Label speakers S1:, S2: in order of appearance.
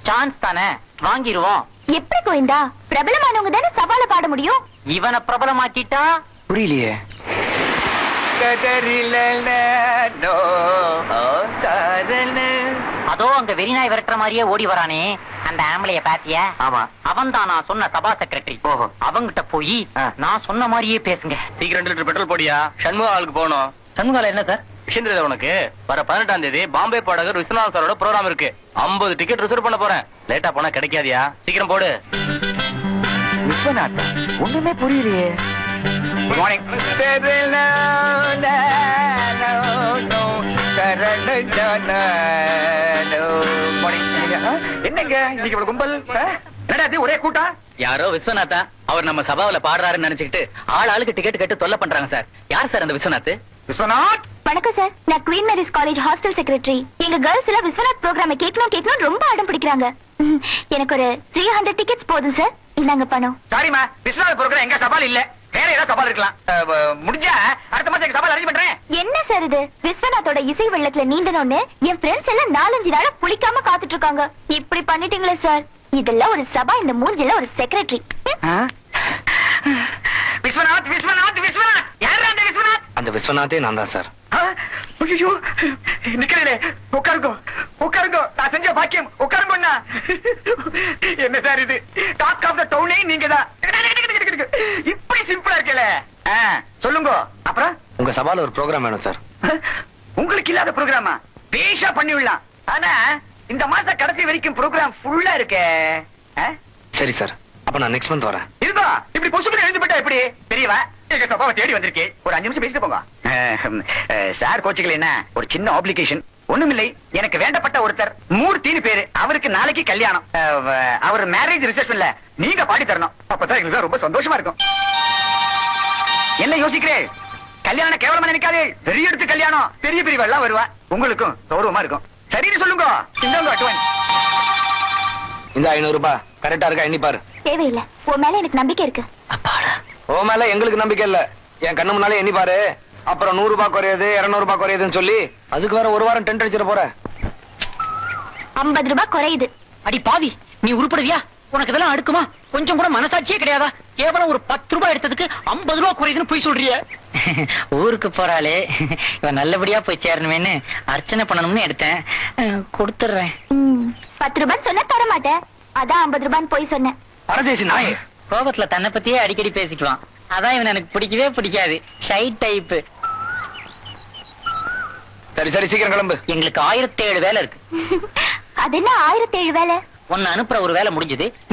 S1: Chance தானே, வாங்கிருவோம்.
S2: எப்படி கோவிந்தா? பிரபலமானவங்க தானே சவால பாட முடியும்.
S1: இவனை பிரபலமாக்கிட்டா
S3: புரியலையே.
S1: அதோ அங்க வெறிநாய் விரட்டுற மாதிரியே ஓடி வரானே, அந்த ஆம்பளைய பாத்தியா?
S3: ஆமா.
S1: அவன் தான் நான் சொன்ன சபா செக்ரட்டரி.
S3: ஓஹோ.
S1: அவங்கிட்ட போய் நான் சொன்ன மாதிரியே பேசுங்க.
S3: சீக்கிரம் 2 லிட்டர் பெட்ரோல் போடியா, சண்முக ஹாலுக்கு போகணும்.
S1: சண்முகால என்ன சார்
S3: விஷயம் தெரியுதா உனக்கு? வர 18ஆம் தேதி பாம்பே பாடகர் விஸ்வநாத் சாரோட ப்ரோகிராம் இருக்கு. 50 டிக்கெட் ரிசர்வ் பண்ண போறேன். லேட்டா போனா கிடைக்காதியா, சீக்கிரம் போடு.
S1: விஸ்வநாத் ஒண்ணுமே புரியலையே.
S3: Good morning. என்னங்க இன்னைக்கு இவ்வளவு கும்பல்? என்னடா இது ஒரே கூட்டா?
S4: யாரோ விஸ்வநாதா, அவர் நம்ம சபாவில பாடுறாருன்னு நினைச்சுக்கிட்டு ஆளுக்கு டிக்கெட் கேட்டு தொல்லை பண்றாங்க சார். யார் சார் அந்த விஸ்வநாத்?
S3: விஸ்வநாத்
S2: வணக்கம் சார், நான் queen Mary's college hostel secretary. எங்க கேர்ள்ஸ் எல்லாம் விஸ்வநாத் ப்ரோகிராம கேட்கணும் ரொம்ப அடம் பிடிக்கிறாங்க. எனக்கு ஒரு 300 டிக்கெட்ஸ் போதும் சார். இந்தாங்க பணம்.
S3: சாரிமா, விஸ்வநாத் ப்ரோகிராம் எங்க சவால் இல்ல, வேற ஏதாவது சவால் இருக்கலாம். முடிஞ்சா அடுத்த மாசம் எங்க சவால் அரேஞ்ச் பண்றேன்.
S2: என்ன சார் இது? விஸ்வநாத்தோட இசை வெள்ளத்துல நீண்டனோன்னு என் ஃப்ரெண்ட்ஸ் எல்லாம் 4-5 நாளா புளிக்காம காத்துட்டு இருக்காங்க. இப்படி பண்ணிட்டீங்களே சார். இதெல்லாம் ஒரு சபா, இந்த மூஞ்சில ஒரு செக்ரட்டரி.
S3: விஸ்வநாத் விஸ்வநாத் விஸ்வநாத், யாரா அந்த விஸ்வநாத்?
S4: அந்த விஸ்வநாதே நான் தான் சார்.
S3: ஐயோ, நிக்கிறீங்களே, உட்காருங்க உட்காருங்க. நான் செஞ்ச பாக்கியம், உட்காருங்க. என்ன சார் இது? டாக் ஆஃப் த டவுனே நீங்க தான். இப்படி சிம்பிளா இருக்கல. சொல்லுங்க. அப்புறம்
S4: உங்க சபால ஒரு ப்ரோகிராம் வேணும் சார்.
S3: உங்களுக்கு இல்லாத ப்ரோகிராமா? பேஷா பண்ணி விடலாம். ஆனா இந்த மாசம் கடைசி வரைக்கும் ப்ரோகிராம் ஃபுல்லா இருக்கே.
S4: சரி சார், அப்ப நான் நெக்ஸ்ட் மந்த் வரேன்.
S3: இருக்கோ? இப்படி பொசுக்கு எழுந்து போட்டா எப்படி? தெரியவா? எங்க சபாவை தேடி வந்திருக்கேன். ஒரு 5 நிமிஷம் பேசிட்டு போங்க. சார் கோச்சுக்கல, என்ன ஒரு சின்ன ஆப்ளிகேஷன். ஒண்ணுமில்லை, எனக்கு வேண்டப்பட்ட ஒருத்தர் மூர்த்தின்னு பேரு. அவருக்கு நாளைக்கு கல்யாணம். அவர் மேரேஜ் ரிசப்ஷன்ல நீங்க பாடி தரணும். அப்பதான் எங்களுக்கு ரொம்ப சந்தோஷமா இருக்கும். என்ன யோசிக்கிறேன்? கல்யாணம் கேவலமா நினைக்காதே. பெரிய எடுத்து கல்யாணம், பெரிய பெரியவெல்லாம் வருவா. உங்களுக்கும் கௌரவமா இருக்கும். சரின்னு சொல்லுங்க. இந்தாங்க அட்வான்ஸ்.
S4: இந்த 500 ரூபாய் கரெக்டா இருக்கா எண்ணி பாரு.
S2: தேவையில்லை, உன் மேல எனக்கு நம்பிக்கை இருக்கு.
S4: ஓ மேல எங்களுக்கு நம்பிக்கை இல்ல. என் கண்ணு முன்னாலே எண்ணி பாரு. அப்புறம் 100 ரூபாய் குறையுது, 200 ரூபாய் குறையுதுன்னு சொல்லி அதுக்கு வேற ஒரு வாரம் டென்ட் அடிச்சிட போற.
S2: 50 ரூபாய் குறையுது.
S1: அடி பாவி, நீ உருப்படுவியா? உனக்கு இதெல்லாம் அடுக்குமா? கொஞ்சம் கூட மனசாட்சியே கிடையாதா? கேவலம் ஒரு 10 ரூபாய் எடுத்ததுக்கு 50 ரூபாய் குறையுதுன்னு போய் சொல்றிய. ஊருக்கு போறாளே, இவன் நல்லபடியா போய் சேரணுமேன்னு அர்ச்சனை பண்ணணும்னு எடுத்தேன். கொடுத்துடுறேன்.
S2: 10 ரூபாய் சொன்னா தர மாட்டேன். அதான் 50 ரூபான்னு போய் சொன்னேன்.
S4: பரதேசி நாய்.
S1: கோபத்துல தன்னை பத்தியே அடிக்கடி பேசிக்குவான். அதான் இவன் எனக்கு பிடிக்கவே பிடிக்காது. Shy type.
S4: சரி சரி, சீக்கிரம் கிளம்பு.
S1: எங்களுக்கு 1007 வேலை இருக்கு.
S2: அது என்ன 1007 வேலை?
S1: ஒன்னு அனுப்புற ஒரு வேலை முடிஞ்சது.